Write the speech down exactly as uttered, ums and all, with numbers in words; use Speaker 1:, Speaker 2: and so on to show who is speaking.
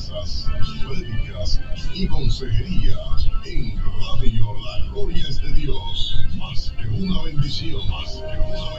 Speaker 1: enseñanzas, prédicas y consejería en Radio La Gloria es de Dios. Más que una bendición, más que una bendición.